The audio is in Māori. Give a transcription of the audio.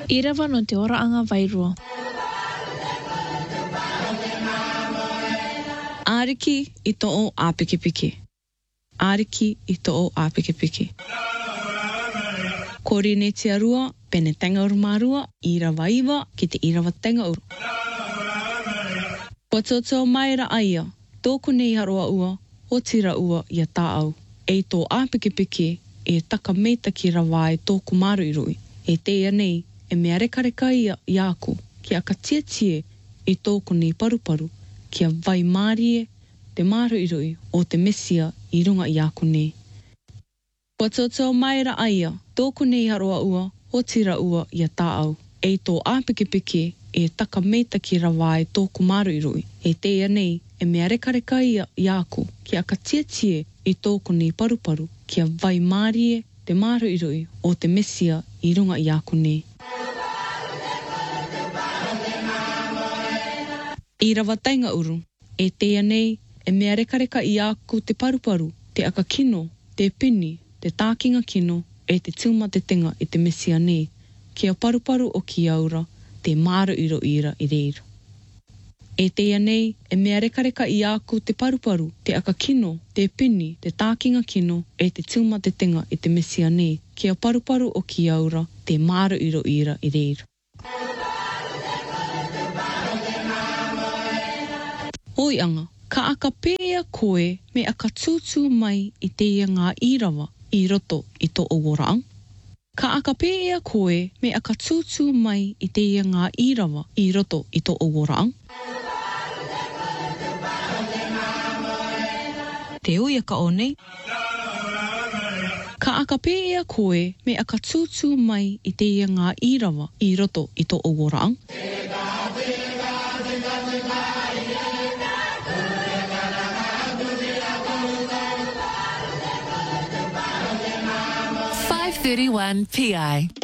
I rawa no te oraanga wairua. Ariki I to'o a piki. Ariki I to'o a piki. Kori ne te arua, pene tanga uru marua, I rawa iwa ki te I rawa tanga uru. Kua tōtō mai ra aia, tōku nei haroa ua, o tira ua I a tāau. E tō a piki, e taka meita ki rawa e tōku maru I rui. E teia nei, e mea rekareka ia I aku, ki a ka tie I tōku nei paruparu, ki a vai mārie te maru I rui o te mesia I runga I aku nei. Kua tōtō mai ra aia, tōku nei haroa ua, o tira ua I a tāau. E tō a piki, e taka meita ki rawa e tōku maru I rui. E teia nei, e mea rekareka ia I aku, ki a ka tie I tōku nei paruparu, ki a vai mārie te maru I rui o te mesia I runga I aku nei. I rawa tainga uru, e teia nei, e mea rekareka I aku te paruparu, te aka kino, te pini, te tākinga kino, e te tūma te tenga I te mesia nei, ki a paruparu o ki aura, te maru iro ira I reira. E teia nei, e mea rekareka I aku te paruparu, te aka kino, te pini, te tākinga kino, e te tūma te tenga I te mesia nei, ki a paruparu o ki aura, te maru iro ira I reira. Oi anga, ka aka pēia koe me aka tūtū mai I teia ngā irawa I roto I tō owaraang. Ka aka pēia koe me aka tūtū mai I teia ngā irawa I roto I tō owaraang. Te ui aka o nei. Ka aka pēia koe me aka tūtū mai I teia ngā irawa I roto I tō owaraang. 31 PI.